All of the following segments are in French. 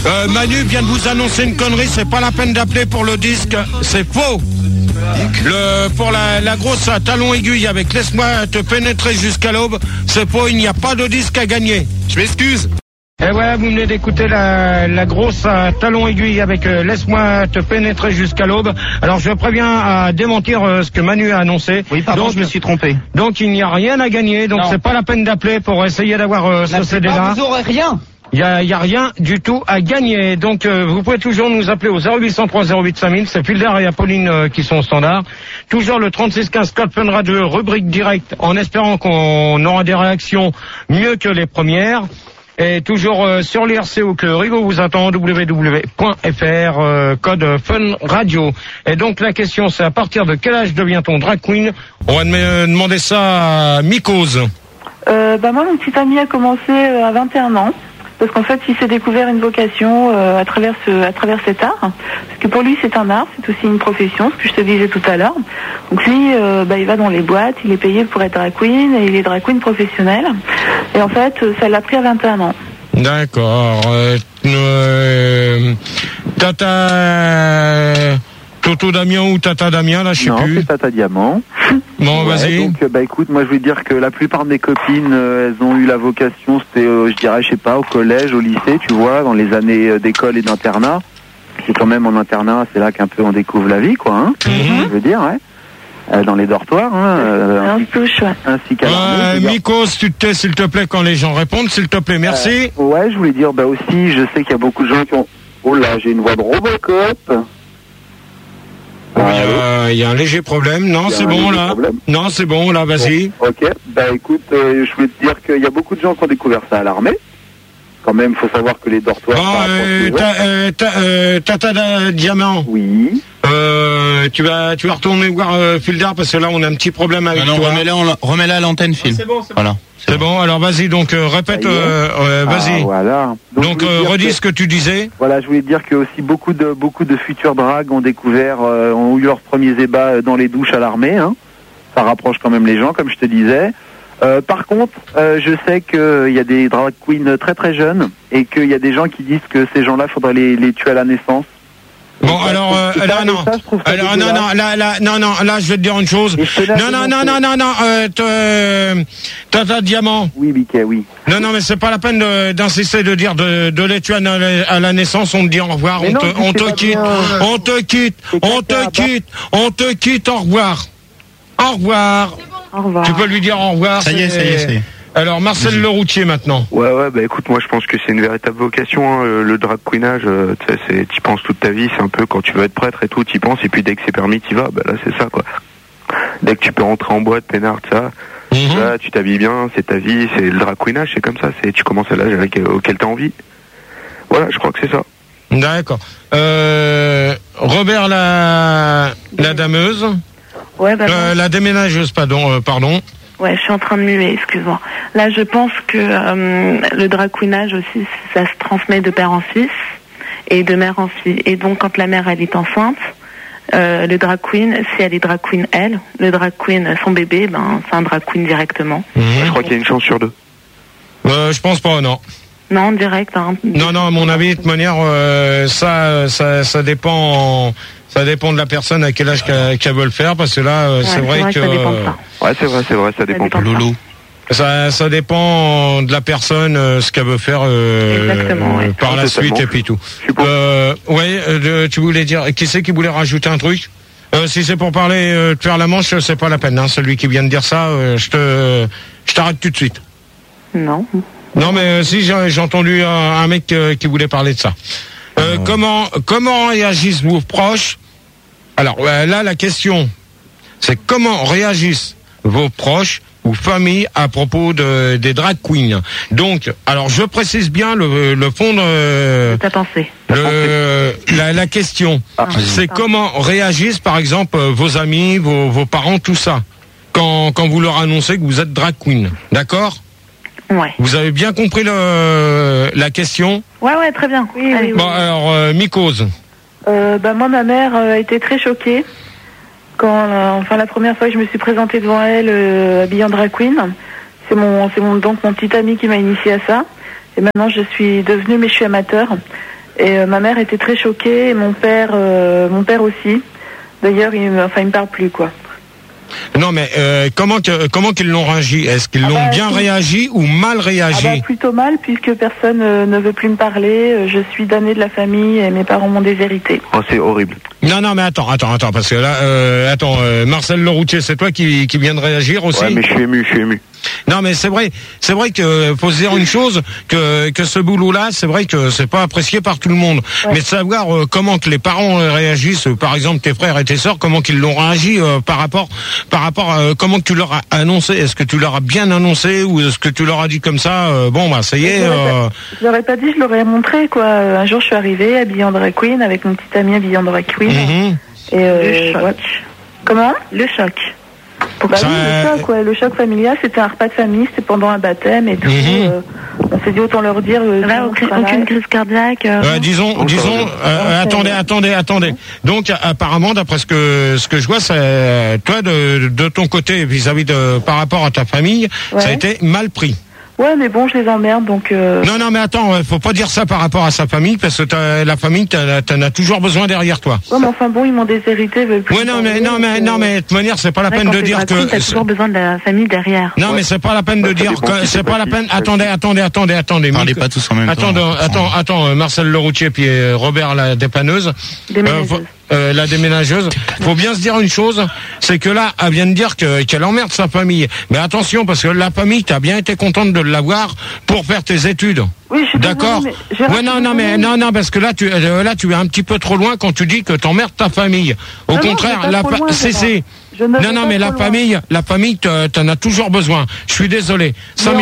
Manu vient de vous annoncer une connerie, c'est pas la peine d'appeler pour le disque, c'est faux. Pour la grosse à talon aiguille avec Laisse-moi te pénétrer jusqu'à l'aube, c'est faux, il n'y a pas de disque à gagner. Je m'excuse. Et ouais, vous venez d'écouter la grosse à talon aiguille avec Laisse-moi te pénétrer jusqu'à l'aube. Alors je préviens à démentir ce que Manu a annoncé. Oui, pardon, je me suis trompé. Donc il n'y a rien à gagner, donc c'est pas la peine d'appeler pour essayer d'avoir ce CD-là. Vous aurez rien. Il y a rien du tout à gagner. Donc vous pouvez toujours nous appeler au 0803 08 5000. C'est Filder et Apolline qui sont au standard. Toujours le 3615 Code Fun Radio, rubrique directe, en espérant qu'on aura des réactions mieux que les premières. Et toujours sur l'IRCO que Rigo vous attend, www.fr, code Fun Radio. Et donc la question c'est à partir de quel âge devient-on drag queen? On va demander ça à Mikos. Moi mon petit ami a commencé à 21 ans. Parce qu'en fait, il s'est découvert une vocation à travers cet art. Parce que pour lui, c'est un art, c'est aussi une profession, ce que je te disais tout à l'heure. Donc lui, il va dans les boîtes, il est payé pour être drag queen, et il est drag queen professionnel. Et en fait, ça l'a pris à 21 ans. D'accord. Tata Toto Damien ou Tata Damien, là, je sais plus. Non, c'est Tata Diamant. Bon, vas-y. Donc, écoute, moi, je vais dire que la plupart de mes copines, elles ont eu la vocation, c'était, je dirais, je sais pas, au collège, au lycée, tu vois, dans les années d'école et d'internat. C'est quand même en internat, c'est là qu'un peu on découvre la vie, quoi, hein. Je veux dire, ouais. Dans les dortoirs, hein. Ainsi qu'à Mikos, tu te tais, s'il te plaît, quand les gens répondent, s'il te plaît, merci. Ouais, je voulais dire, aussi, je sais qu'il y a beaucoup de gens qui ont... Oh là, j'ai une voix de Robocop. Il y a un léger problème. Non, c'est bon, là. Problème. Non, c'est bon, là, vas-y. Bon, ok. Écoute, je voulais te dire qu'il y a beaucoup de gens qui ont découvert ça à l'armée. Quand même, il faut savoir que les dortoirs... Tata Diamant. Oui. Tu vas retourner voir Filder parce que là, on a un petit problème avec toi. Remets-la à l'antenne, Phil. C'est bon, c'est bon. Voilà. C'est bon, alors vas-y, donc répète, vas-y. Voilà. Donc redis ce que tu disais. Voilà, je voulais dire que aussi beaucoup de futurs drags ont découvert, ont eu leurs premiers ébats dans les douches à l'armée. Hein. Ça rapproche quand même les gens, comme je te disais. Par contre, je sais qu'il y a des drag queens très très jeunes et qu'il y a des gens qui disent que ces gens-là, faudrait les tuer à la naissance. Bon, alors, là, non. Alors, non, là, je vais te dire une chose. Non, Tata Diamant. Oui, Mickey, oui. Non, mais c'est pas la peine d'insister de dire de les tuer à la naissance, on te dit au revoir, on te quitte, au revoir. Au revoir. Au revoir. Tu peux lui dire au revoir. Ça y est. Alors Marcel Leroutier maintenant. Ouais, écoute, moi je pense que c'est une véritable vocation, hein, le drag queenage, t'y penses toute ta vie, c'est un peu quand tu veux être prêtre et tout, t'y penses, et puis dès que c'est permis, t'y vas, là c'est ça quoi. Dès que tu peux rentrer en boîte, peinard, ça, là, tu t'habilles bien, c'est ta vie, c'est le drag queenage, c'est comme ça, tu commences à l'âge auquel t'as envie. Voilà, je crois que c'est ça. D'accord. Robert la dameuse. Ouais, la déménageuse, pardon. Ouais, je suis en train de muer, excuse-moi. Là, je pense que le drag queenage aussi, ça se transmet de père en fils et de mère en fille. Et donc, quand la mère, elle est enceinte, le drag queen, si elle est drag queen, le drag queen, son bébé, c'est un drag queen directement. Je crois qu'il y a une chance sur deux. Je pense pas, non. Non, direct. Hein. Non, à mon avis, de toute manière, ça dépend... Ça dépend de la personne à quel âge qu'elle veut le faire, parce que là, c'est vrai que... Ça dépend de ça. Ouais, c'est vrai, ça dépend de Loulou. Ça dépend de la personne, ce qu'elle veut faire par la suite et puis tout. Tu voulais dire, qui c'est qui voulait rajouter un truc? Si c'est pour parler de faire la manche, c'est pas la peine. Hein. Celui qui vient de dire ça, je t'arrête tout de suite. Non. Non, mais si j'ai entendu un mec qui voulait parler de ça. Comment réagissent vos proches? Alors là, la question, c'est comment réagissent vos proches ou familles à propos des drag queens. Donc, alors je précise bien le fond de ta pensée. La question, c'est comment réagissent par exemple vos amis, vos parents, tout ça, quand vous leur annoncez que vous êtes drag queen, d'accord? Ouais. Vous avez bien compris la question? Ouais, très bien. Oui. Bon, alors, Mikos. Moi, ma mère était très choquée quand, la première fois que je me suis présentée devant elle, habillée en drag queen. C'est mon petit ami qui m'a initiée à ça. Et maintenant, je suis devenue, mais je suis amateur. Et ma mère était très choquée, et mon père aussi. D'ailleurs, il me parle plus, quoi. Non, mais comment qu'ils l'ont réagi? Est-ce qu'ils l'ont bien réagi ou mal réagi? Plutôt mal, puisque personne ne veut plus me parler. Je suis damnée de la famille et mes parents m'ont déshérité. Oh, c'est horrible. Non, mais attends, parce que là, Marcel Leroutier, c'est toi qui viens de réagir aussi? Ouais, mais je suis ému. Non, mais c'est vrai que faut se dire une chose, que ce boulot-là, c'est vrai que c'est pas apprécié par tout le monde. Ouais. Mais de savoir comment que les parents réagissent, par exemple tes frères et tes sœurs, comment qu'ils l'ont réagi par rapport à comment que tu leur as annoncé. Est-ce que tu leur as bien annoncé ou est-ce que tu leur as dit comme ça, ça y est. Je leur ai pas dit, je leur ai montré, quoi. Un jour, je suis arrivée habillée en drag queen avec mon petit ami habillé en drag queen. Et le choc. Comment? Le choc. Le choc, ouais. Le choc familial, c'était un repas de famille, c'était pendant un baptême et tout. On s'est dit autant leur dire. Aucune crise cardiaque. Disons. Attendez. Donc apparemment, d'après ce que je vois, c'est toi de ton côté vis-à-vis par rapport à ta famille, ça a été mal pris. Ouais, mais bon, je les emmerde, donc... Non, mais attends, faut pas dire ça par rapport à sa famille, parce que la famille, t'en as toujours besoin derrière toi. Ouais, mais enfin bon, ils m'ont déshérité, veulent plus... Ouais, non, mais de toute manière, c'est pas la peine de dire que... T'as toujours besoin de la famille derrière. Non, mais c'est pas la peine de dire que... C'est pas la peine... Attendez. Parlez pas tous en même temps. Attends, Marcel Leroutier, puis Robert, la dépanneuse. La déménageuse. Faut bien se dire une chose, c'est que là, elle vient de dire qu'elle emmerde sa famille. Mais attention, parce que la famille, t'as bien été contente de l'avoir pour faire tes études. Oui, je suis d'accord. Non, parce que là, tu es un petit peu trop loin quand tu dis que t'emmerdes ta famille. Au contraire, la famille, t'en as toujours besoin. Je suis désolé. 5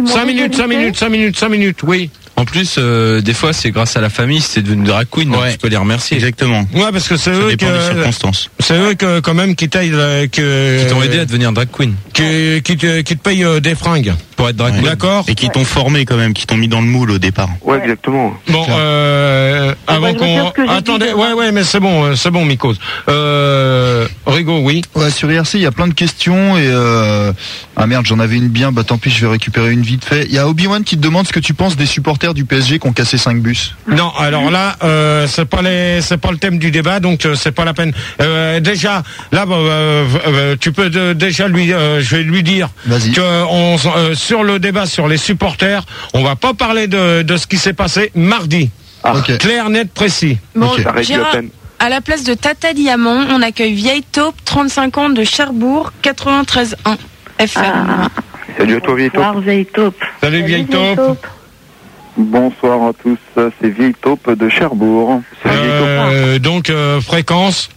minutes, oui. En plus, des fois, c'est grâce à la famille, c'est devenu drag queen, donc tu peux les remercier. Exactement. Ouais, parce que c'est eux des circonstances. C'est eux quand même qui t'aident, qui t'ont aidé à devenir drag queen. Qui te payent des fringues pour être drag queen. D'accord. Et qui t'ont formé quand même, qui t'ont mis dans le moule au départ. Ouais, exactement. Bon, avant qu'on... Attendez, mais c'est bon, Mikos. Rigaud, oui. Ouais, sur IRC, il y a plein de questions et ah merde, j'en avais une bien, tant pis, je vais récupérer une vite fait. Il y a Obi-Wan qui te demande ce que tu penses des supporters du PSG qui ont cassé 5 bus. Non, alors là, c'est pas le thème du débat, donc c'est pas la peine. Déjà, là, tu peux déjà je vais lui dire que sur le débat sur les supporters, on va pas parler de ce qui s'est passé mardi. Okay. Clair, net, précis. Bon, Gérard, à la place de Tata Diamant, on accueille Vieille Taupe, 35 ans de Cherbourg, 93.1 FM. Salut à toi, Vieille Taupe. Vieille Taupe. Salut, Vieille Taupe. Bonsoir à tous, c'est Vieille Taupe de Cherbourg. Donc, fréquence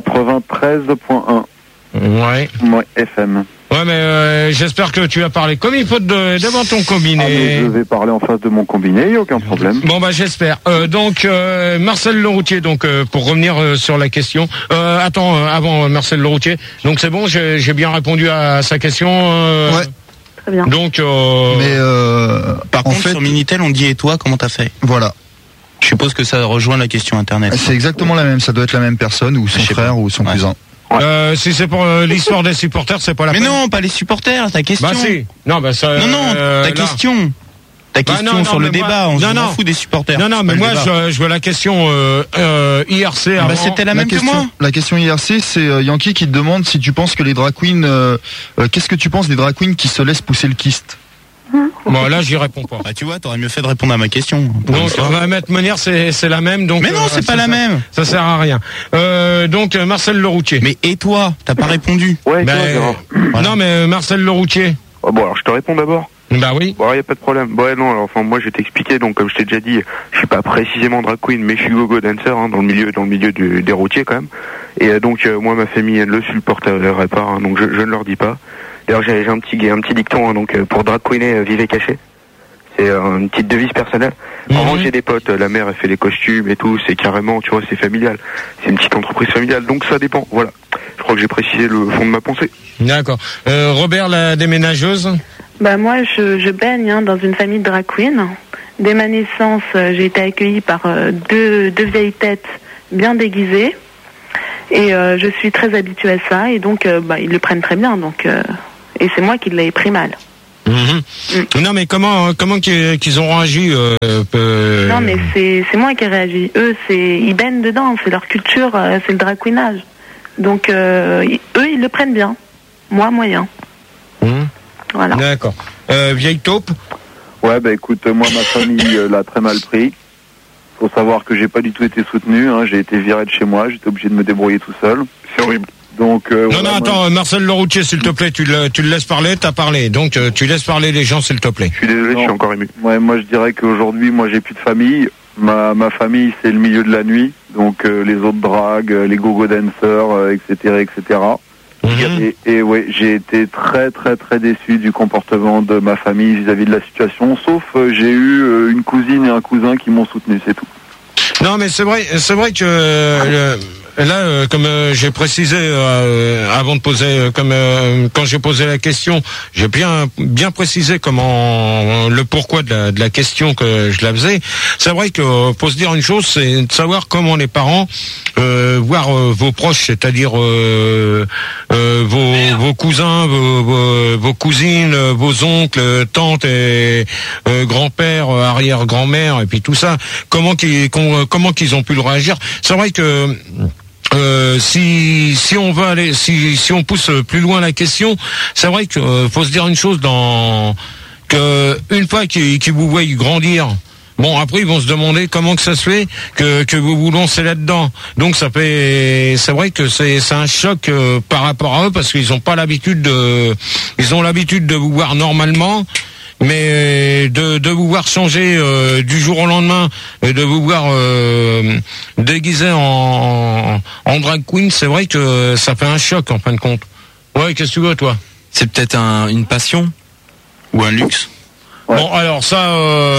93.1. Ouais, FM. Ouais, mais j'espère que tu as parlé comme il faut devant ton combiné. Je vais parler en face de mon combiné, il n'y a aucun problème. Bon, j'espère. Donc, Marcel Leroutier, donc pour revenir sur la question. Avant Marcel Leroutier. Donc c'est bon, j'ai bien répondu à sa question. Ouais. Très bien. Donc, par contre, sur Minitel, on dit et toi, comment t'as fait? Voilà. Je suppose que ça rejoint la question internet. C'est exactement la même, ça doit être la même personne ou son frère ou son cousin. Si c'est pour l'histoire des supporters, c'est pas la peine. Mais non, pas les supporters, ta question. Si. Non, ta question. Ta question sur le débat, on s'en fout des supporters. Non, mais moi, je veux la question IRC avant. C'était la même que moi. La question IRC, c'est Yankee qui te demande si tu penses que les drag queens... qu'est-ce que tu penses des drag queens qui se laissent pousser le kyste? Bon, là, j'y réponds pas. Tu vois, t'aurais mieux fait de répondre à ma question. Donc, on va mettre Menière, c'est la même. Donc, mais non, c'est pas la même. Ça sert à rien. Donc, Marcel Leroutier. Mais et toi? T'as pas répondu? Ouais, Non, mais Marcel Leroutier. Bon, alors je te réponds d'abord. Bah oui. Bon, y a pas de problème. Bon, non, alors, moi je vais t'expliquer. Donc, comme je t'ai déjà dit, je suis pas précisément drag queen, mais je suis go-go dancer dans le milieu des routiers quand même. Et donc, moi, ma famille, elle le supporterait pas, donc je ne leur dis pas. D'ailleurs, j'ai un petit dicton, donc pour drag queener, vivez caché. C'est une petite devise personnelle. Vraiment, j'ai des potes, la mère, elle fait les costumes et tout, c'est carrément, tu vois, c'est familial. C'est une petite entreprise familiale, donc ça dépend, voilà. Je crois que j'ai précisé le fond de ma pensée. D'accord. Robert, la déménageuse? Moi, je baigne dans une famille de drag queen. Dès ma naissance, j'ai été accueillie par deux vieilles têtes bien déguisées. Et je suis très habituée à ça, et donc ils le prennent très bien, donc... Et c'est moi qui l'ai pris mal. Non, mais comment qu'ils ont réagi Non, mais c'est moi qui ai réagi. Eux, ils baignent dedans, c'est leur culture, c'est le drag queenage. Donc, eux, ils le prennent bien. Moi, moyen. Voilà. D'accord. Vieille taupe. Ouais, bah écoute, moi, ma famille l'a très mal pris. Faut savoir que j'ai pas du tout été soutenu, hein. J'ai été viré de chez moi, j'étais obligé de me débrouiller tout seul. C'est horrible. Donc, non, attends, Marcel Leroutier, s'il te plaît, tu le laisses parler, t'as parlé. Donc, tu laisses parler les gens, s'il te plaît. Je suis désolé, je suis encore ému. Ouais, moi, je dirais qu'aujourd'hui, moi, j'ai plus de famille. Ma famille, c'est le milieu de la nuit. Donc, les autres dragues, les go-go dancers, etc., etc. Et ouais, j'ai été très, très, très déçu du comportement de ma famille vis-à-vis de la situation. Sauf, j'ai eu une cousine et un cousin qui m'ont soutenu, c'est tout. Non, mais c'est vrai que là, comme j'ai précisé avant de poser, quand j'ai posé la question, j'ai bien précisé le pourquoi de la question que je la faisais. C'est vrai que faut se dire une chose, c'est de savoir comment les parents voir vos proches, c'est-à-dire vos cousins, vos cousines, vos oncles, tantes et grands-pères, arrière-grand-mère et puis tout ça, comment qu'ils ont pu le réagir. C'est vrai que si on veut aller, si on pousse plus loin la question, c'est vrai que faut se dire une chose, que une fois qu'ils vous voient grandir, bon, après ils vont se demander comment que ça se fait que vous vous lancez là-dedans. Donc c'est vrai que c'est un choc par rapport à eux, parce qu'ils ont l'habitude de vous voir normalement. Mais de vous voir changer du jour au lendemain, de vous voir déguisé en drag queen, c'est vrai que ça fait un choc en fin de compte. Ouais, qu'est-ce que tu veux, toi? C'est peut-être une passion ou un luxe. Ouais. Bon, alors ça.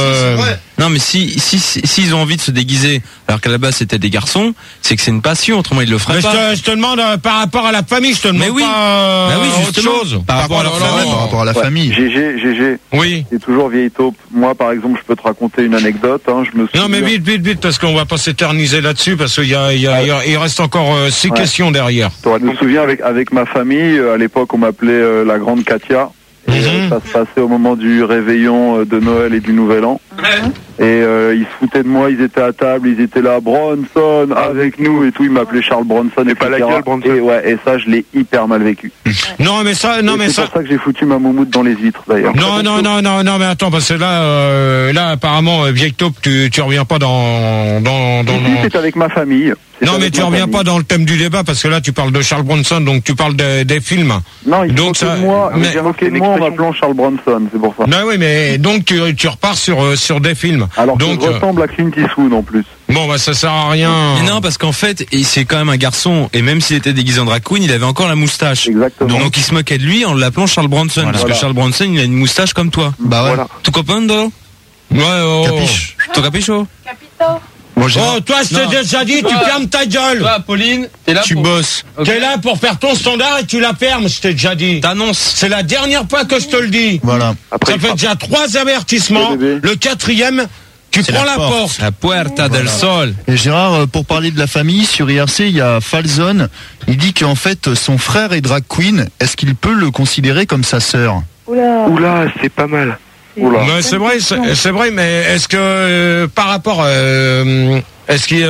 Non, mais s'ils ont envie de se déguiser, alors qu'à la base c'était des garçons, c'est que c'est une passion. Autrement ils le feraient pas. Je te demande par rapport à la famille, je te demande pas autre chose. Par rapport à leur famille. Par rapport à la famille. GG. Oui. C'est toujours vieille taupe. Moi, par exemple, je peux te raconter une anecdote. Hein. Je me souviens... Non, mais vite, parce qu'on va pas s'éterniser là-dessus, parce qu'il il reste encore 6 questions derrière. Je me souviens avec ma famille, à l'époque, on m'appelait la grande Katia. Et ça se passait au moment du réveillon de Noël et du Nouvel An. Et ils se foutaient de moi, ils étaient à table, ils étaient là, Bronson, avec nous et tout. Ils m'appelaient Charles Bronson et pas la gueule, Bronson. Et ça, je l'ai hyper mal vécu. Non, mais ça, c'est pour ça que j'ai foutu ma moumoute dans les vitres, d'ailleurs. Non, mais attends, parce que là, apparemment, vieille taupe, tu reviens pas dans c'est avec ma famille. Non, mais tu reviens pas dans le thème du débat, parce que là, tu parles de Charles Bronson, donc tu parles des films. Non, il faut que moi, j'ai moqué de moi en m'appelant Charles Bronson, c'est pour ça. Non, oui, mais donc tu repars sur des films. Alors donc, que je ressemble à Clint Eastwood en plus. Bon, bah ça sert à rien. Mais non, parce qu'en fait, c'est quand même un garçon, et même s'il était déguisé en drag queen, il avait encore la moustache. Exactement. Donc il se moquait de lui en l'appelant Charles Bronson, parce que Charles Bronson, il a une moustache comme toi. Bah ouais. Tu comprends, Dolo? Ouais, Capiche. Tu capiches, oh? Capito. Toi, je t'ai déjà dit, tu fermes ta gueule. Toi, Pauline, t'es là bosses. Okay. T'es là pour faire ton standard et tu la fermes, je t'ai déjà dit. T'annonces. C'est la dernière fois que je te le dis. Voilà. Après, ça fait déjà 3 avertissements. Le 4e, tu prends la porte. La Puerta del Sol. Et Gérard, pour parler de la famille, sur IRC, il y a Falzone. Il dit qu'en fait, son frère est drag queen. Est-ce qu'il peut le considérer comme sa sœur? Oula, c'est pas mal. Mais c'est vrai, mais est-ce que par rapport, est-ce qu'il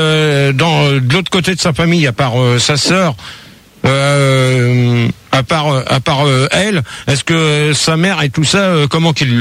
de l'autre côté de sa famille, à part sa sœur, à part elle, est-ce que sa mère et tout ça, comment qu'ils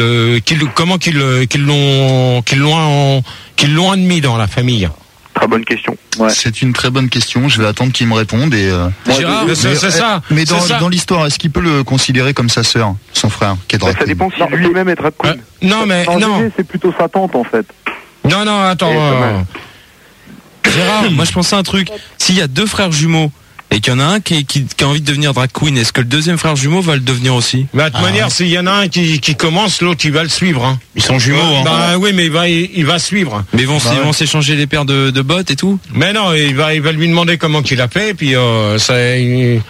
l'ont admis dans la famille? Très bonne question. Ouais. C'est une très bonne question. Je vais attendre qu'il me réponde. Et Gérard, c'est ça. Mais dans l'histoire, est-ce qu'il peut le considérer comme sa sœur, son frère, qui est drag queen? Ça dépend si lui-même est drag queen. Non. C'est plutôt sa tante en fait. Non, attends. Gérard, moi je pensais à un truc. S'il y a 2 frères jumeaux et qu'il y en a un qui a envie de devenir drag queen, est-ce que le deuxième frère jumeau va le devenir aussi? Bah, de toute manière, s'il y en a un qui commence, l'autre il va le suivre. Hein. Ils sont jumeaux. Bah oui, mais il va suivre. Mais ils vont s'échanger les paires de bottes et tout. Mais non, il va lui demander comment qu'il a fait, puis il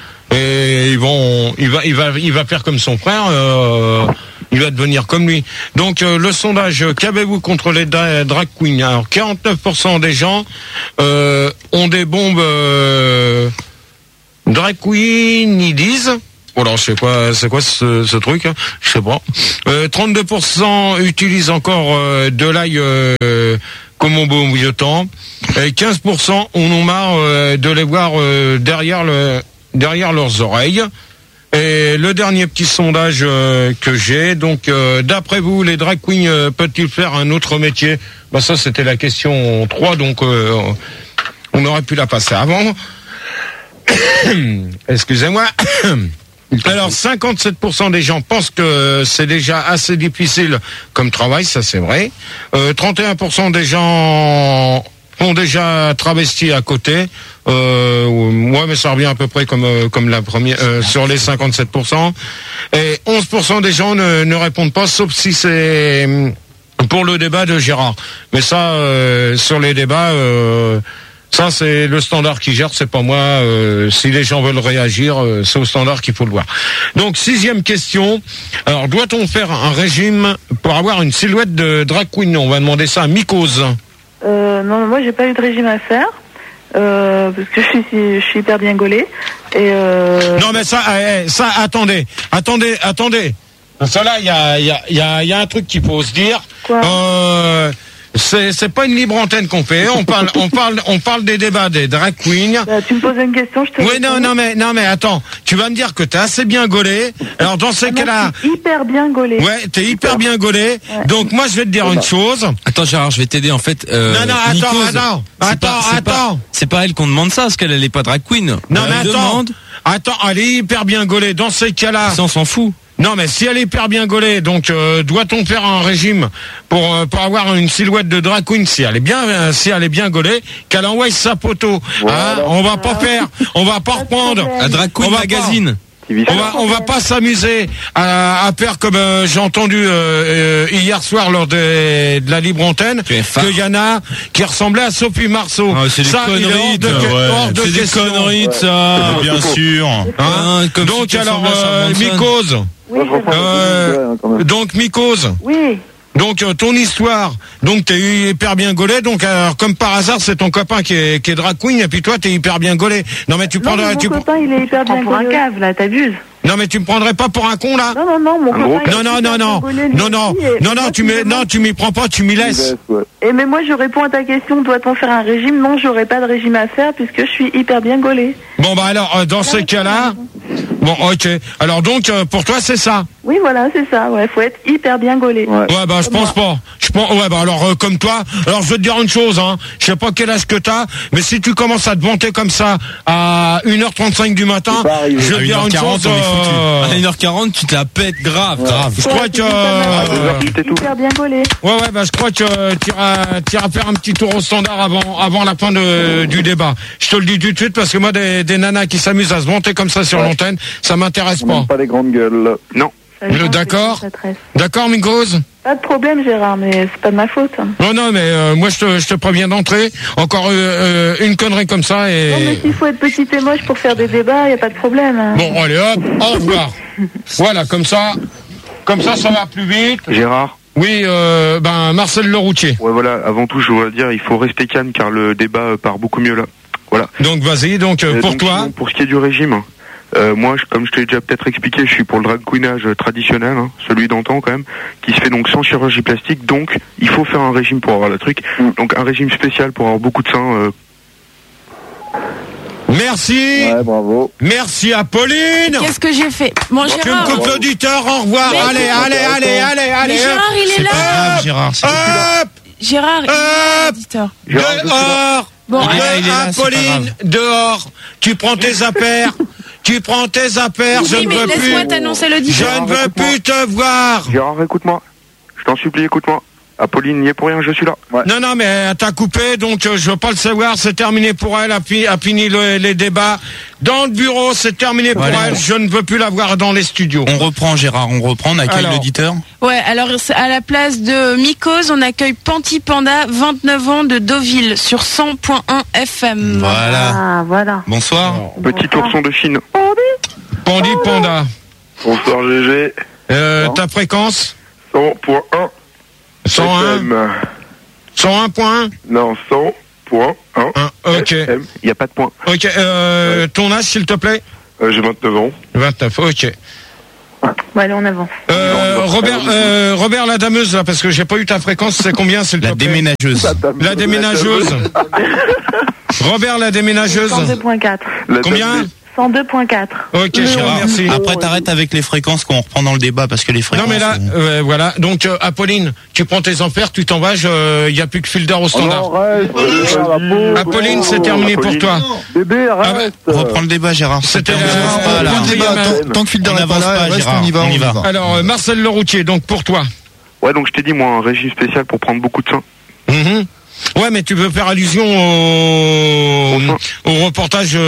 va faire comme son frère. Il va devenir comme lui. Donc le sondage, qu'avez-vous contre les drag queens? Alors 49% des gens ont des bombes drag queen, ils disent. alors je sais pas, c'est quoi ce truc, hein, je sais pas. 32% utilisent encore de l'ail comme au bon vieux temps. Et 15% en ont marre de les voir derrière leurs oreilles. Et le dernier petit sondage que j'ai, donc d'après vous, les drag queens peuvent-ils faire un autre métier? Bah ça c'était la question 3, donc on aurait pu la passer avant. Excusez-moi. Alors 57% des gens pensent que c'est déjà assez difficile comme travail, ça c'est vrai. 31% des gens ont déjà travesti à côté. Ouais, mais ça revient à peu près comme la première sur les 57%. Et 11% des gens ne répondent pas, sauf si c'est pour le débat de Gérard. Mais ça, sur les débats, ça c'est le standard qui gère, c'est pas moi. Si les gens veulent réagir, c'est au standard qu'il faut le voir. Donc 6e question. Alors, doit-on faire un régime pour avoir une silhouette de drag queen? On va demander ça à Mycose. Non, moi j'ai pas eu de régime à faire. Parce que je suis hyper bien gaulée. Et Non mais ça, attendez. Ça là, il y a un truc qu'il faut se dire. Quoi c'est pas une libre antenne qu'on fait. On parle des débats des drag queens. Bah, tu me poses une question, je te Oui, non mais attends. Tu vas me dire que t'es assez bien gaulée. Alors dans ces cas-là, hyper bien gaulée. Ouais, t'es hyper bien gaulée. Ouais. Donc moi je vais te dire une chose. Attends Gérard, je vais t'aider en fait. Attends. C'est pas elle qu'on demande ça, parce qu'elle est pas drag queen. Non mais attends, elle est hyper bien gaulée. Dans ces cas-là, ça on s'en fout. Non mais si elle est hyper bien gaulée, donc doit-on faire un régime pour avoir une silhouette de drag queen si elle est bien gaulée, qu'elle envoie sa photo. Voilà, on va pas reprendre un drag queen magazine. On va pas s'amuser à faire comme j'ai entendu hier soir lors de la libre antenne qu'il y en a qui ressemblaient à Sophie Marceau. Ah, c'est des conneries, c'est des conneries, ça, bien sûr. Donc alors Mycose. Oui, donc Mycose. Oui. Donc ton histoire, donc t'es hyper bien gaulé, donc alors, comme par hasard c'est ton copain qui est drag queen et puis toi t'es hyper bien gaulé. Non mais tu prendrais, mon copain il est hyper bien pour un cave là, t'abuses. Non mais tu me prendrais pas pour un con là? Non, mon copain. Non, tu m'y prends pas, tu m'y laisses. Et mais moi je réponds à ta question, doit-on faire un régime? Non, j'aurais pas de régime à faire puisque je suis hyper bien gaulée. Bon bah alors dans ces cas-là, bon ok. Alors donc pour toi c'est ça? Oui voilà c'est ça, ouais, faut être hyper bien gaulé. Ouais bah je pense pas. Ouais bah alors comme toi, alors je veux te dire une chose hein, je sais pas quel âge que t'as, mais si tu commences à te vanter comme ça à 1h35 du matin, je veux te dire une chose. À 1h40 tu te la pètes grave. Je crois que hyper bien gaulé. Ouais bah je crois que t'iras faire un petit tour au standard avant la fin du débat. Je te le dis tout de suite parce que moi des nanas qui s'amusent à se vanter comme ça sur l'antenne, ça m'intéresse pas. Pas des grandes gueules. Non. D'accord, Mycose. Pas de problème Gérard, mais c'est pas de ma faute. Non mais moi je te préviens d'entrée. Encore une connerie comme ça et. Non mais s'il faut être petite et moche pour faire des débats, y a pas de problème. Bon allez hop, au revoir. Voilà comme ça va plus vite. Gérard. Oui, Marcel Leroutier. Ouais voilà, avant tout je voudrais dire il faut rester calme car le débat part beaucoup mieux là. Voilà. Donc vas-y, pour toi. Sinon, pour ce qui est du régime. Moi, comme je te l'ai déjà peut-être expliqué, je suis pour le drag queenage traditionnel, hein, celui d'antan quand même, qui se fait donc sans chirurgie plastique. Donc, il faut faire un régime pour avoir le truc. Donc, un régime spécial pour avoir beaucoup de seins. Merci. Ouais, bravo. Merci Apolline. Qu'est-ce que j'ai fait? Bon, Gérard. Tu me coupes l'auditeur, au revoir. Allez. Mais Gérard, il est là. Gérard, il est l'auditeur. Dehors. Bon, Apolline, dehors. Tu prends tes affaires. Je ne veux plus. Laisse-moi t'annoncer l'auditeur. Je ne veux plus te voir. Gérard, écoute-moi. Je t'en supplie, écoute-moi. Apolline n'y est pour rien, je suis là. Ouais. Non, mais elle t'a coupé, donc je veux pas le savoir. C'est terminé pour elle. A fini les débats dans le bureau. C'est terminé pour elle. Je ne veux plus la voir dans les studios. On reprend Gérard. On accueille l'auditeur. Ouais. Alors à la place de Mycose, on accueille Panty Panda, 29 ans de Deauville sur 100.1 FM. Voilà. Ah voilà. Bonsoir. Petit ourson de Chine. Pandy Panda. Bonsoir GG. Ta fréquence? 100.1. 101. 101.1. Non, 100.1. Ok. Il n'y a pas de point. Ok. Ton âge, s'il te plaît? J'ai 29 ans. 29, ok. Bon, allez, on avance. Robert, la dameuse, là, parce que j'ai pas eu ta fréquence, c'est combien, s'il te plaît? La déménageuse. Robert, la déménageuse. 102.4. Combien? 102.4. Ok, Gérard, merci. Après, t'arrêtes avec les fréquences qu'on reprend dans le débat, parce que les fréquences... Non, mais là, voilà. Donc, Apolline, tu prends tes ampères, tu t'en vas, il n'y a plus que Fielder au standard. Apolline, c'est terminé pour toi. Bébé, arrête. Reprends le débat, Gérard. C'était Tant que Fielder n'avance pas, Gérard, on y va. Alors, Marcel Leroutier, donc pour toi. Ouais, donc je t'ai dit, moi, un régime spécial pour prendre beaucoup de sang. Ouais, mais tu veux faire allusion au reportage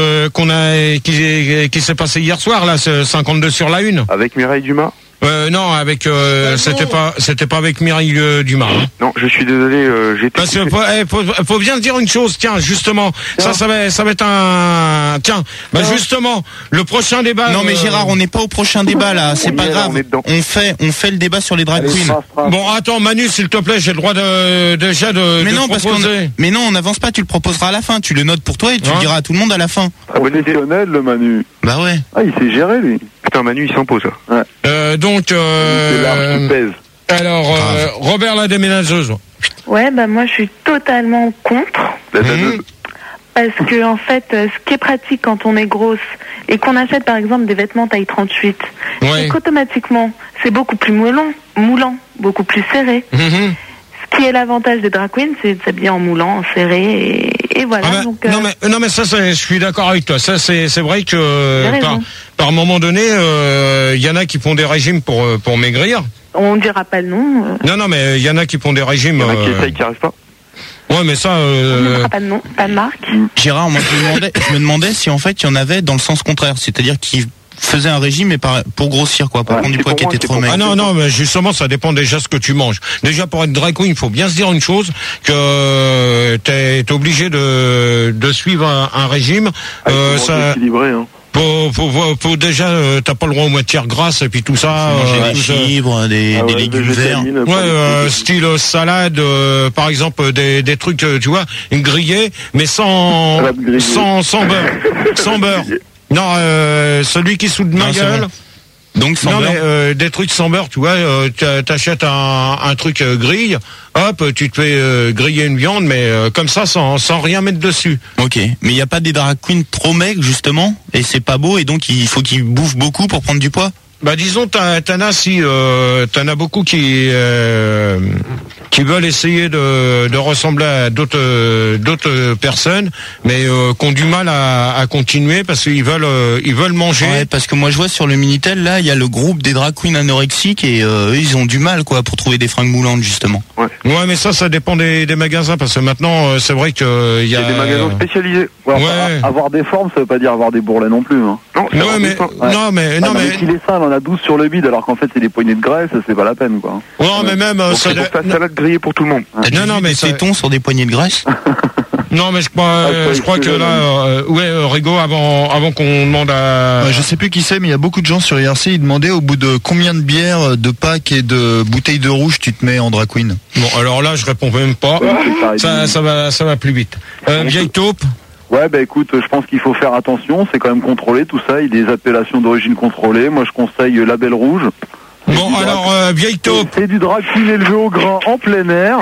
qui s'est passé hier soir, là, 52 sur la une. Avec Mireille Dumas. Non, avec c'était pas avec Mireille Dumas. Hein. Non, je suis désolé, j'étais. Parce que faut bien se dire une chose, tiens, justement, ça va être un justement, le prochain débat. Non mais Gérard, on n'est pas au prochain débat là, c'est pas grave. On fait le débat sur les drag queens. Bon, attends, Manu, s'il te plaît, j'ai le droit déjà de Mais non, parce mais non, on n'avance pas, tu le proposeras à la fin, tu le notes pour toi et tu le diras à tout le monde à la fin. Professionnel, le Manu. Bah ouais. Ah, il sait gérer, lui. Putain, Manu, il s'impose, là. Ouais. Donc, c'est l'arche qui pèse. Alors, Robert, la déménageuse. Ouais, bah moi je suis totalement contre. Parce que en fait, ce qui est pratique quand on est grosse et qu'on achète par exemple des vêtements taille 38, c'est qu'automatiquement c'est beaucoup plus moulant, beaucoup plus serré. Ce qui est l'avantage des drag queens, c'est de s'habiller en moulant, en serré et voilà. Ah bah, donc, non mais ça, je suis d'accord avec toi. Ça c'est vrai que par moment donné, il y en a qui font des régimes pour maigrir. On dira pas le nom. Non mais il y en a qui font des régimes. Il y en a qui essayent, qui arrivent pas. Ouais, mais ça. On ne dira pas de nom, pas de marque. Gérard, moi je me demandais si en fait il y en avait dans le sens contraire, c'est-à-dire qu'ils faisaient un régime mais pour grossir quoi, pour prendre du poids qui était trop maigre. Ah non, mais justement ça dépend déjà ce que tu manges. Déjà pour être drag queen, il faut bien se dire une chose, que t'es obligé de suivre un régime. Ça équilibré, hein. Faut déjà, t'as pas le droit aux matières grasses et puis tout ça. Manger des fibres, des légumes verts. Ouais, style salade, par exemple des trucs, tu vois, grillés, mais sans beurre, sans beurre. Non, celui qui soude ma gueule. Donc sans beurre. Mais des trucs sans beurre, tu vois, t'achètes un truc grille, hop, tu te fais griller une viande, mais comme ça, sans rien mettre dessus. Ok, mais il n'y a pas des drag queens trop maigres justement, et c'est pas beau, et donc il faut qu'ils bouffent beaucoup pour prendre du poids. Bah disons, t'en as beaucoup qui veulent essayer de ressembler à d'autres personnes, mais qui ont du mal à continuer parce qu'ils veulent manger. Ouais, parce que moi je vois sur le Minitel là, il y a le groupe des drag queens anorexiques et eux ils ont du mal quoi pour trouver des fringues moulantes justement. Ouais, mais ça dépend des magasins parce que maintenant c'est vrai que il y a des magasins spécialisés. Ouais. Avoir des formes, ça veut pas dire avoir des bourrelets non plus. Hein. Non, mais il est ça, on en a 12 sur le bide alors qu'en fait c'est des poignées de graisse, c'est pas la peine quoi. Non, mais même c'est pour ta salade grillée pour tout le monde. Non, mais c'est ton sur des poignées de graisse. Non, mais je crois que là, Rigaud, avant qu'on demande à... je sais plus qui c'est, mais il y a beaucoup de gens sur IRC, ils demandaient au bout de combien de bières, de packs et de bouteilles de rouge tu te mets en drag queen. Bon, alors là, je réponds même pas. Ça va plus vite. Vieille taupe. Ouais, bah écoute, je pense qu'il faut faire attention, c'est quand même contrôlé tout ça, il y a des appellations d'origine contrôlée. Moi, je conseille Label Rouge. Bon, alors, vieille taupe. C'est du drag queen élevé au grain en plein air.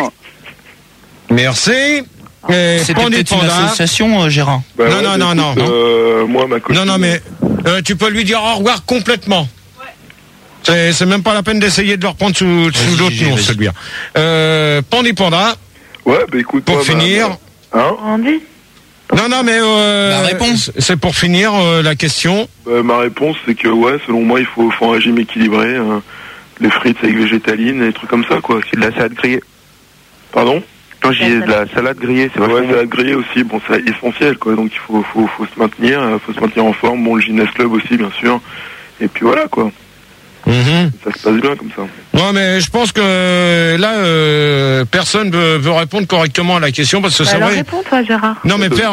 Merci. C'était peut-être une association, Gérard. Non. Moi, ma copine... Non, mais tu peux lui dire au revoir complètement. C'est même pas la peine d'essayer de le reprendre sous d'autres noms, celui-là. Pandi Panda. Ouais, bah écoute... Pour finir... Andy. Non, mais la réponse, c'est pour finir la question. Ma réponse, c'est que selon moi, il faut un régime équilibré. Les frites avec végétaline, des trucs comme ça, quoi. C'est de la salade grillée. Pardon? Non, j'ai de la salade grillée, c'est vrai. Salade grillée aussi, bon, c'est essentiel, quoi. Donc il faut se maintenir, en forme. Bon, le gymnast club aussi, bien sûr. Et puis voilà, quoi. Ça se passe bien comme ça. Ouais, mais je pense que là, personne veut répondre correctement à la question parce que c'est vrai. Réponds, toi, Gérard. Non, mais faire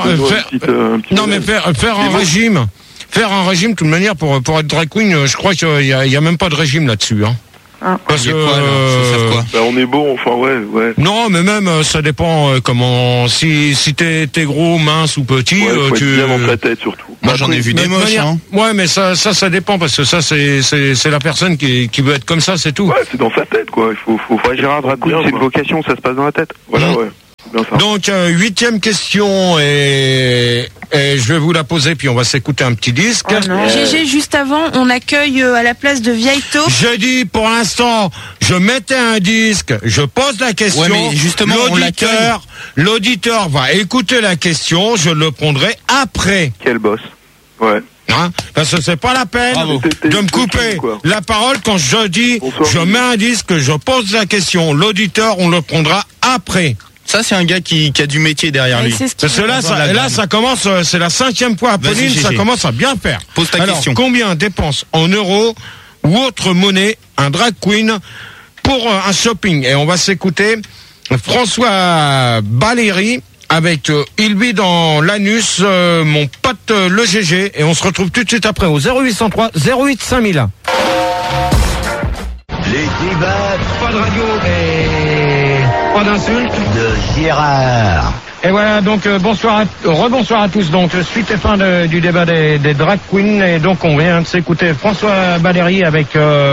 un régime. Faire un régime, de toute manière, pour être drag queen, je crois qu'il y a même pas de régime là-dessus. Hein. Parce que quoi bah, on est beau, enfin ouais. Non, mais même ça dépend comment. Si t'es gros, mince ou petit, faut tu. être bien dans ta tête surtout. Moi j'en ai vu des moches. Hein. Ouais, mais ça dépend parce que ça c'est la personne qui veut être comme ça, c'est tout. Ouais, c'est dans sa tête quoi. Il faut. Ouais, Gérard Drag Queen, c'est une vocation, ça se passe dans la tête. Voilà, ouais. Donc 8e question et je vais vous la poser puis on va s'écouter un petit disque. GG, juste avant, on accueille à la place de Vieille Taupe. J'ai dit pour l'instant, je mettais un disque, je pose la question. Ouais, mais justement, l'auditeur va écouter la question, je le prendrai après. Quel boss. Ouais. Hein, parce que c'est pas la peine de me couper la parole quand je dis je mets un disque, je pose la question. L'auditeur, on le prendra après. Ça, c'est un gars qui a du métier derrière lui. Parce que là, ça commence, c'est la 5e fois à Pauline, ça commence à bien faire. Pose ta question. Combien dépense en euros ou autre monnaie un drag queen pour un shopping? Et on va s'écouter François Baléry avec Il vit dans l'anus, mon pote le GG. Et on se retrouve tout de suite après au 0803 08 5000. Les débats. Pas de radio, mais pas d'insulte. De Gérard. Et voilà, donc rebonsoir à tous. Donc suite et fin du débat des drag queens. Et donc on vient de s'écouter François Baléry avec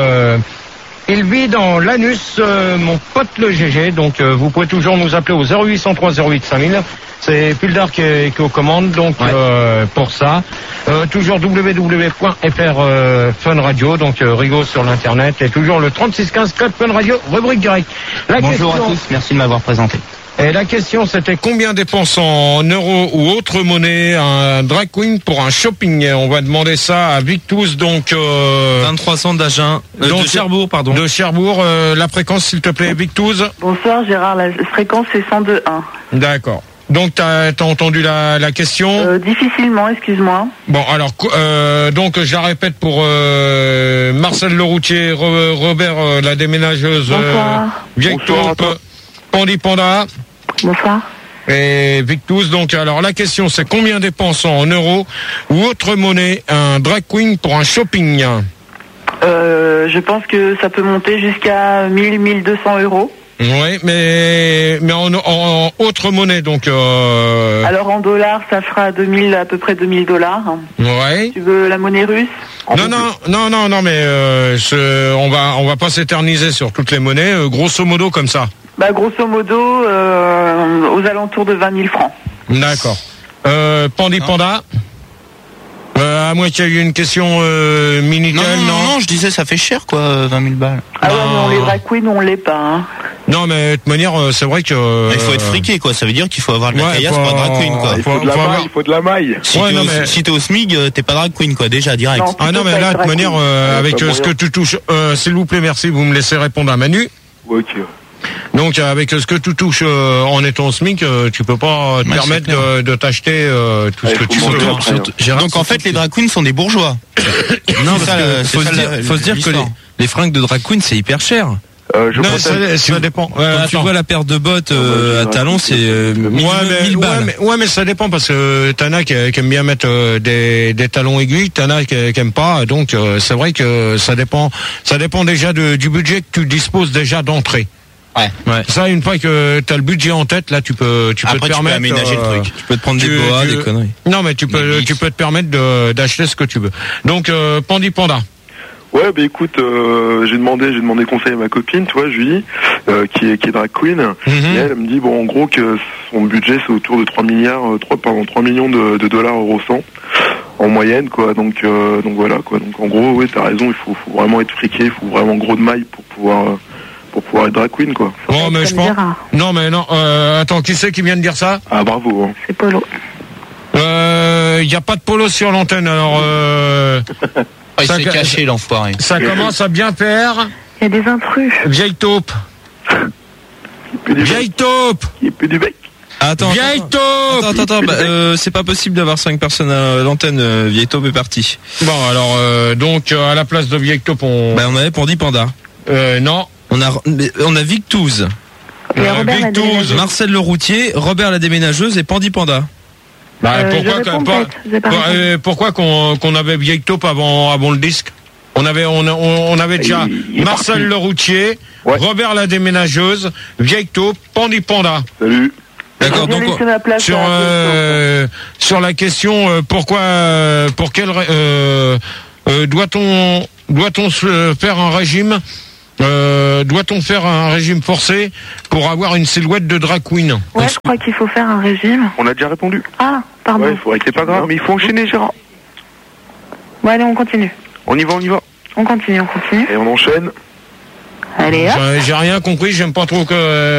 Il vit dans l'anus, mon pote le GG. Donc vous pouvez toujours nous appeler au 0803 08 5000. C'est Puldar qui est aux commandes, donc pour ça. Toujours www.fr Fun Radio, donc Rigo sur l'internet, et toujours le 3615 Code Fun Radio, rubrique direct. Bonjour à tous, merci de m'avoir présenté. Et la question c'était combien dépense en euros ou autre monnaie un drag queen pour un shopping? Et on va demander ça à Victus, donc 2300 d'Agen, de Cherbourg, pardon. De Cherbourg, la fréquence s'il te plaît, Victus. Bonsoir Gérard, la fréquence c'est 102.1. D'accord. Donc t'as entendu la question? Difficilement, excuse-moi. Bon alors donc je la répète pour Marcel Leroutier, Robert la déménageuse, Vieille Taupe, Pandi Panda. Bonsoir. Et Victus. Donc alors la question c'est combien dépense en euros ou autre monnaie un drag queen pour un shopping? Je pense que ça peut monter jusqu'à 1000-1200 euros. Oui, mais en autre monnaie, donc. Alors en dollars, ça fera à peu près 2000 dollars. Ouais. Tu veux la monnaie russe? Non, mais on va pas s'éterniser sur toutes les monnaies. Grosso modo comme ça. Bah grosso modo, aux alentours de 20 000 francs. D'accord. Pandi Panda. À moins qu'il y ait eu une question Minitel, non, je disais ça fait cher quoi, 20 000 balles. Ah ouais, non, les drag queens on l'est pas. Hein. Non, mais de toute manière, c'est vrai que. Il faut être friqué quoi, ça veut dire qu'il faut avoir de la caillasse pour être drag queen quoi. Il faut de la maille. Si t'es au SMIG, t'es pas drag queen quoi, déjà direct. Non, mais là, de toute manière, avec ce que tu touches, s'il vous plaît, merci, vous me laissez répondre à Manu. Ok. Donc avec ce que tu touches en étant SMIC, tu peux pas te permettre de t'acheter tout ce que tu veux. Donc en fait les drag queens sont des bourgeois. Non, faut se dire que les fringues de drag queen c'est hyper cher. Ça dépend. Quand tu vois la paire de bottes à talons, c'est 1000 balles. Ouais, mais ça dépend parce que t'en as qui aiment bien mettre des talons aiguilles, t'en as qui aiment pas. Donc c'est vrai que ça dépend déjà du budget que tu disposes déjà d'entrée. Ouais. Ça, une fois que t'as le budget en tête, là, tu peux te permettre. Tu peux aménager le truc. Tu peux te prendre des boas, des conneries. Non, mais tu peux te permettre d'acheter ce que tu veux. Donc, Pandi Panda. Ouais, bah écoute, j'ai demandé conseil à ma copine, tu vois, Julie, qui est drag queen, et elle me dit bon en gros que son budget c'est autour de 3 millions de dollars euro 100 en moyenne quoi. Donc voilà quoi. Donc en gros, oui, t'as raison, il faut vraiment être friqué, il faut vraiment gros de maille pour pouvoir être drag queen quoi. Bon, mais je pense. Non, attends, qui c'est qui vient de dire ça? Ah bravo. Hein. C'est Polo. Y a pas de Polo sur l'antenne, alors. Il s'est caché l'enfoiré. Ça commence à bien faire. Il y a des intrus. Vieille Taupe. Vieille Taupe. Il peut du bec. Attends, c'est pas possible d'avoir 5 personnes à l'antenne. Vieille Taupe est partie. Bon, alors donc à la place de Vieille Taupe, on avait Pandi Panda. Non. On a Victouz. Marcel Leroutier, Robert la déménageuse et Pandi Panda. Pourquoi qu'on avait Vieille Taupe avant le disque? On avait déjà Marcel le routier, Robert la déménageuse, Vieille Taupe, Pandi Panda. Salut. D'accord, donc sur la question pour quel doit-on faire un régime forcé pour avoir une silhouette de drag queen? Ouais, je crois qu'il faut faire un régime. On a déjà répondu. Ah, pardon. Ouais, c'est pas grave, mais il faut enchaîner, Gérard. Bon, allez, on continue. On y va. On continue. Et on enchaîne. Allez, hop. J'ai rien compris, j'aime pas trop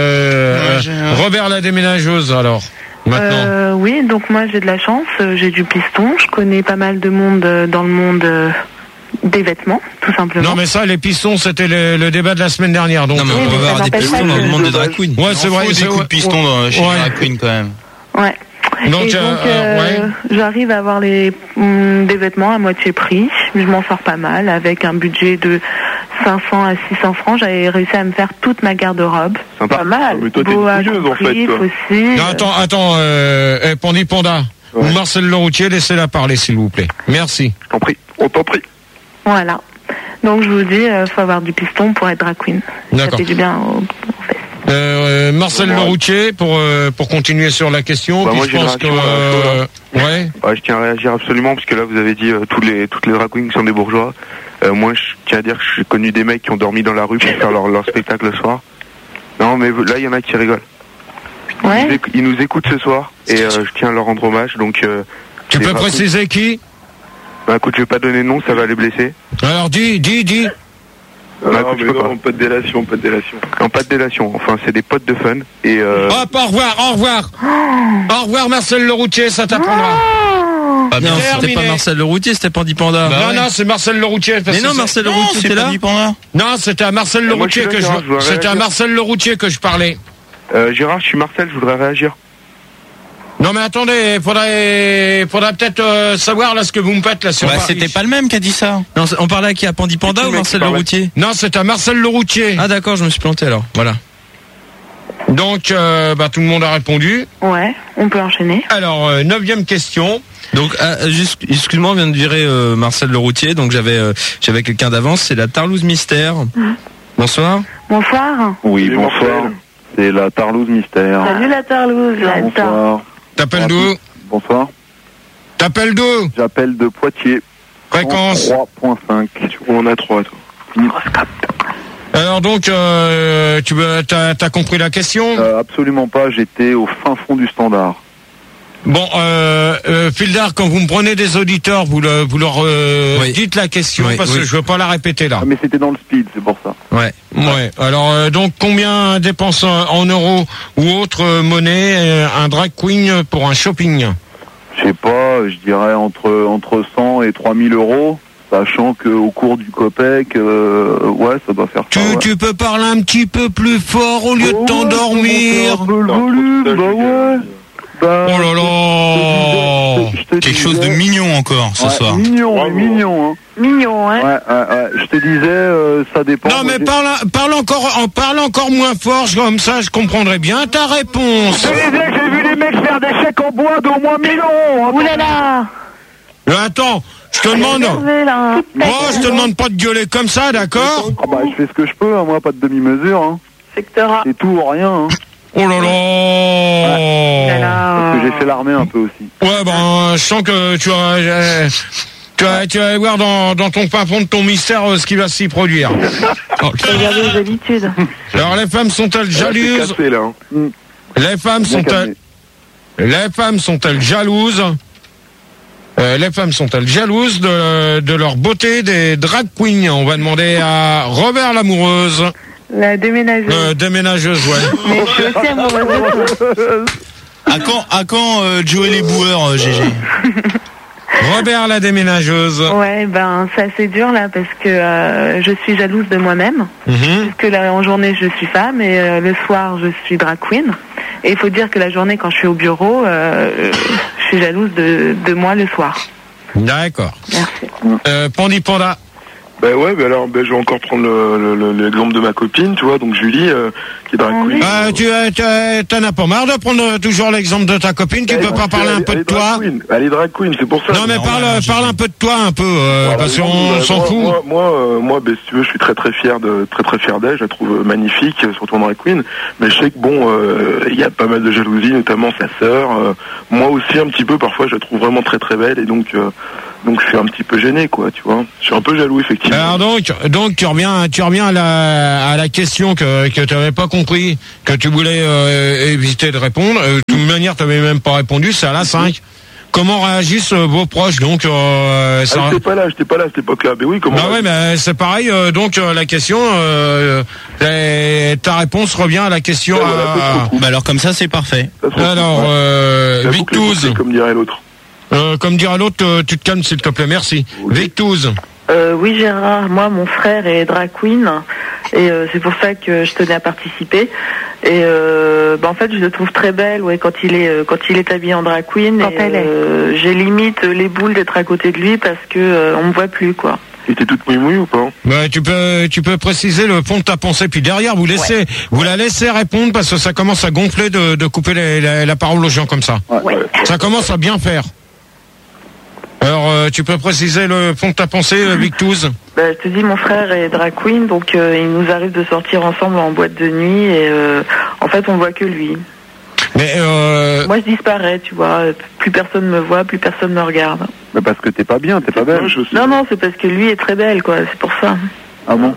que Robert la déménageuse, alors. Maintenant. Oui, donc moi j'ai de la chance, j'ai du piston, je connais pas mal de monde dans le monde des vêtements, tout simplement. Non mais ça, les pistons, c'était le débat de la semaine dernière. Donc non mais on peut avoir des pistons dans le monde des drag queens. Ouais, c'est vrai. Il faut des coups de piston chez les drag queens quand même. Ouais. Donc, j'arrive à avoir des vêtements à moitié prix. Je m'en sors pas mal avec un budget de 500 à 600 francs. J'avais réussi à me faire toute ma garde-robe. Sympa. Pas mal. Mais toi, t'es une fouilleuse, en fait, toi. Aussi. Non, attends, Pandi Panda. Ouais. Marcel Leroutier, laissez-la parler, s'il vous plaît. Merci. On t'en prie. Voilà. Donc, je vous dis, faut avoir du piston pour être drag queen. D'accord. Ça fait du bien aux fesses. Marcel Leroutier, pour continuer sur la question, moi, je pense que je tiens à réagir absolument parce que là vous avez dit toutes les drag queens sont des bourgeois. Moi je tiens à dire que j'ai connu des mecs qui ont dormi dans la rue pour faire leur spectacle le soir. Non mais là il y en a qui rigolent. Ouais. Ils nous écoutent ce soir et je tiens à leur rendre hommage. Donc tu peux préciser qui? Bah écoute, je vais pas donner de nom, ça va les blesser. Alors dis. Non, mais non, pas de délation. Non, pas de délation. Enfin, c'est des potes de fun. Et hop, au revoir. Au revoir, Marcel Leroutier, ça t'apprendra. Ah non, c'était pas Marcel Leroutier, c'était Pandi Panda. Non, c'est Marcel Leroutier. Mais non, Marcel Leroutier, c'était là. Non, c'était à Marcel Leroutier que je parlais. Gérard, je suis Marcel, je voudrais réagir. Non mais attendez, faudrait peut-être savoir là ce que vous me faites là sur Paris. C'était pas le même qui a dit ça. Non, on parlait à qui, à Pandi Panda ou Marcel Leroutier? Non, c'est à Marcel Leroutier. Ah d'accord, je me suis planté alors. Voilà. Donc tout le monde a répondu. Ouais, on peut enchaîner. Alors 9e question. Donc excuse-moi, on vient de virer Marcel Leroutier, donc j'avais quelqu'un d'avance, c'est la Tarlouse Mystère. Bonsoir. Bonsoir. Oui, bonsoir. C'est la Tarlouse Mystère. Salut la Tarlouse. Bonsoir. T'appelles d'où? Bonsoir. T'appelles d'où? J'appelle de Poitiers. Fréquence 3.5. On a 3, toi. Alors donc, t'as compris la question? Absolument pas, j'étais au fin fond du standard. Bon, Fildar, quand vous me prenez des auditeurs, vous leur dites la question parce que je veux pas la répéter là. Ah, mais c'était dans le speed, c'est pour ça. Ouais. Alors donc combien dépense en euros ou autre monnaie un drag queen pour un shopping? Je sais pas, je dirais entre 100 et 3000 euros. Sachant qu'au cours du Copec, ça doit faire ça. Tu peux parler un petit peu plus fort au lieu de t'endormir. Un peu le volume, ouais. Oh là là. Quelque chose de mignon encore ce soir. Mignon, hein. Mignon, hein. Ouais. Je te disais, ça dépend. Non mais parle encore moins fort, comme ça je comprendrai bien ta réponse. Je te disais que j'ai vu les mecs faire des chèques en bois d'au moins 1000 euros. Ouh là là. Attends, je te demande. Je te demande pas de gueuler comme ça, d'accord? Ah bah je fais ce que je peux, hein, moi pas de demi-mesure. Hein. C'est tout ou rien. Hein. Oh là là. Parce que j'ai fait l'armée un peu aussi. Ouais, je sens que tu vas voir dans ton fin fond de ton mystère ce qui va s'y produire. Regardez les habitudes. Alors les femmes sont-elles jalouses? Cassé, là, hein. Les femmes sont-elles jalouses? Les femmes sont-elles jalouses de leur beauté des drag queens? On va demander à Robert l'amoureuse. La déménageuse. Déménageuse, ouais. Mais je suis aussi amoureuse de toi. À quand Joe et les boueurs, GG? Robert la déménageuse. Ouais, c'est assez dur là parce que je suis jalouse de moi-même. Puisque là, en journée, je suis femme et le soir, je suis drag queen. Et il faut dire que la journée, quand je suis au bureau, je suis jalouse de moi le soir. D'accord. Merci. Pandi Panda. Ben ouais, mais alors je vais encore prendre l'exemple de ma copine, tu vois, donc Julie, qui est drag queen. T'en as pas marre de prendre toujours l'exemple de ta copine, tu peux pas parler un peu de toi? Elle est drag queen, c'est pour ça. Non mais parle un peu de toi un peu, parce qu'on s'en fout. Moi, ben, si tu veux, je suis très fier d'elle, je la trouve magnifique, surtout en drag queen, mais je sais que bon, il y a pas mal de jalousie, notamment sa sœur, moi aussi un petit peu, parfois je la trouve vraiment très belle, et donc je suis un petit peu gêné, quoi, tu vois. Je suis un peu jaloux, effectivement. Alors donc tu reviens à la question que tu n'avais pas compris, que tu voulais éviter de répondre. De toute manière, tu n'avais même pas répondu, c'est à la 5. Comment réagissent vos proches, donc j'étais pas là à cette époque-là. Mais oui, comment? Bah ouais, mais c'est pareil. Donc la question, ta réponse revient à la question. Bah alors comme ça, c'est parfait. Alors, Victouz. Comme dirait l'autre. Comme dirait l'autre, tu te calmes s'il te plaît, merci. Victouz. Oui Gérard, moi mon frère est drag queen et c'est pour ça que je tenais à participer. Et en fait je le trouve très belle, quand il est habillé en drag queen. J'ai limite les boules d'être à côté de lui parce que on me voit plus, quoi. Et t'es toute mouille ou pas? Bah tu peux préciser le fond de ta pensée, puis derrière vous la laissez répondre parce que ça commence à gonfler de couper la parole aux gens comme ça. Ouais. Ça commence à bien faire. Alors, tu peux préciser le fond de ta pensée, Victouz? Je te dis, mon frère est drag queen, donc il nous arrive de sortir ensemble en boîte de nuit et en fait, on voit que lui. Mais moi, je disparais, tu vois. Plus personne me voit, plus personne me regarde. Mais parce que t'es pas bien, t'es pas belle. Non, c'est parce que lui est très belle, quoi. C'est pour ça. Ah bon?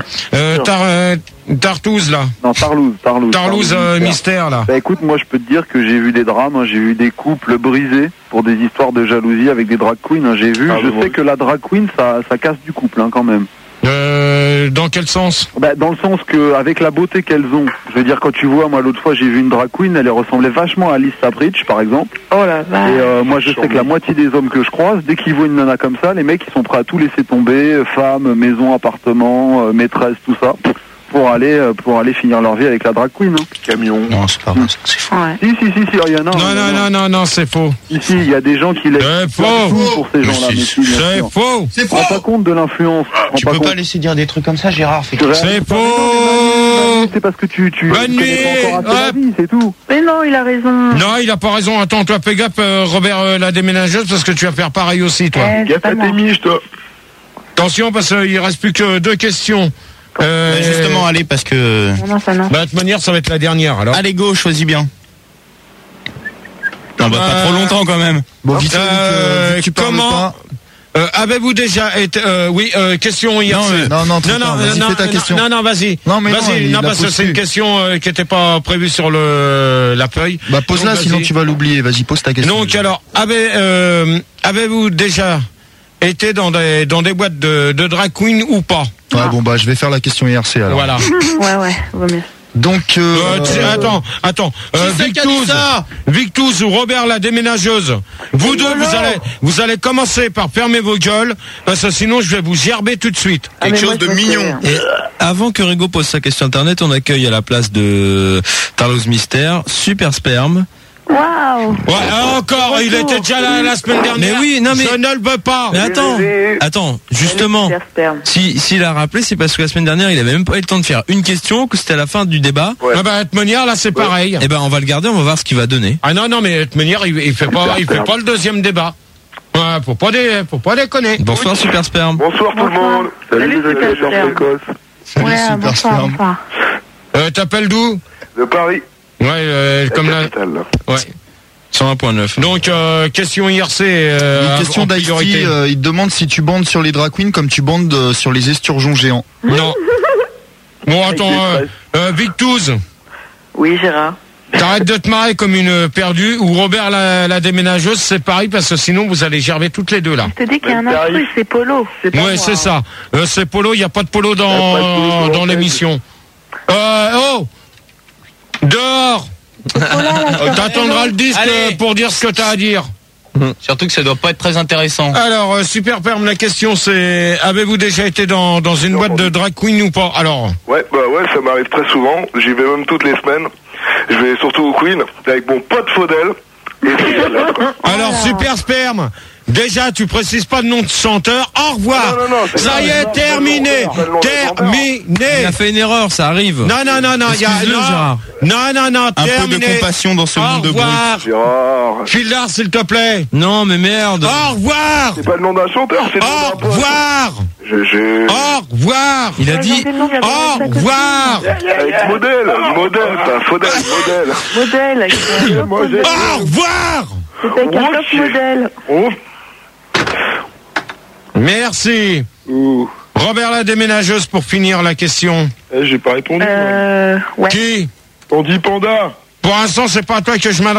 Tartouze, là. Non, Tarlouse, mystère, là. Bah écoute, moi je peux te dire que j'ai vu des drames, j'ai vu des couples brisés pour des histoires de jalousie avec des drag queens, j'ai vu. Je sais que la drag queen, ça casse du couple, quand même. Dans quel sens? Dans le sens que avec la beauté qu'elles ont, je veux dire, quand tu vois, moi l'autre fois j'ai vu une drag queen, elle ressemblait vachement à Alice Sabridge par exemple. Oh la vache. Et moi je sais que la moitié des hommes que je croise, dès qu'ils voient une nana comme ça, les mecs ils sont prêts à tout laisser tomber, femmes, maison, appartement, maîtresse, tout ça, pour aller finir leur vie avec la drag queen. Camion. Non, c'est pas vrai, c'est faux. Si, il y en a. Non, c'est faux. Ici, il y a des gens qui laissent tout pour ces gens-là. C'est faux. Tu te rends pas compte de l'influence. Tu peux pas laisser dire des trucs comme ça, Gérard. C'est faux. C'est parce que tu Bonne nuit. Pas encore la vie, c'est tout. Mais non, il a raison. Non, il a pas raison. Attends, toi, fais gaffe, Robert, la déménageuse, parce que tu vas faire pareil aussi, toi. Gaffe à tes miches, toi. Attention, parce qu'il reste plus que 2 questions. Justement, allez, parce que... Non, ça non. De toute manière, ça va être la dernière, alors. Allez, go, choisis bien. Non, pas trop longtemps, quand même. Bon, vite, tu comment... avez-vous déjà été question hier? Non, fais ta question. Non, vas-y. Non, parce que c'est une question qui n'était pas prévue sur la feuille. Bah pose-la, sinon tu vas l'oublier. Vas-y, pose ta question. Donc alors, avez-vous déjà été dans des boîtes de drag queen ou pas? Ouais, bon je vais faire la question IRC alors. Voilà. Ouais, vaut mieux. Donc attends, Victouz ou Robert la déménageuse, vous deux vous allez commencer par fermer vos gueules parce que sinon je vais vous gerber tout de suite. Quelque chose de mignon. Et avant que Rigo pose sa question internet, on accueille à la place de Tarlouse Mystère Super Sperme. Waouh. Ouais, encore, il était déjà là la semaine dernière. Mais oui, non mais je ne le veux pas. Mais attends, justement, s'il a rappelé, c'est parce que la semaine dernière, il avait même pas eu le temps de faire une question, que c'était à la fin du débat. Ouais. Ah bah, de manière, là, c'est pareil. Et on va le garder, on va voir ce qu'il va donner. Ah non, mais de manière, il fait pas le deuxième débat. Ouais, faut pas déconner. Bonsoir Super Sperme. Bonsoir tout le monde. Salut les agriculteurs précoces. Salut Super Sperme. T'appelles d'où? De Paris. Ouais, comme là. Ouais. 101.9. Donc, question IRC. Une question d'Aïti, il te demande si tu bandes sur les drag queens comme tu bandes sur les esturgeons géants. Non. Bon, attends, Victouz. Oui, Gérard. T'arrêtes de te marrer comme une perdue, ou Robert la déménageuse, c'est pareil, parce que sinon vous allez gerber toutes les deux là. Je te dis qu'il y a un intrus, c'est Polo. Ouais, c'est ça. C'est Polo, il n'y a pas de Polo dans l'émission. Dehors. T'attendras le disque pour dire ce que t'as à dire. Surtout que ça doit pas être très intéressant. Alors, Super Perm, la question c'est, avez-vous déjà été dans une boîte de drag queen ou pas? Alors. Ouais, ça m'arrive très souvent. J'y vais même toutes les semaines. Je vais surtout au Queen avec mon pote Faudel. Alors, Super Sperme, Déjà, tu précises pas de nom de chanteur. Au revoir. Non, ça y est, terminé. Terminé. Il a fait une erreur, ça arrive. Non. Gérard. Non, un terminé. peu de compassion dans ce monde de brutes. Fildar, s'il te plaît. Non, mais merde. Au revoir. C'est pas le nom d'un chanteur, c'est le nom d'un pote. Au revoir. Au revoir. Il a dit au revoir. Avec modèle, pas Faudel, modèle. Au revoir. C'était avec un top modèle. Merci. Robert la déménageuse pour finir la question. J'ai pas répondu. Ouais. Qui? On dit Panda. Pour l'instant, c'est pas à toi que je m'adresse.